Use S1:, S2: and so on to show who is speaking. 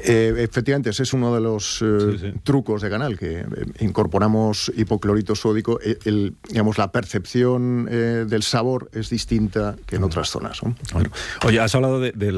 S1: Efectivamente, ese es uno de los trucos de Canal, que incorporamos hipoclorito sódico. Digamos, la percepción del sabor es distinta que en otras zonas, ¿no?
S2: Bueno. Oye, has hablado de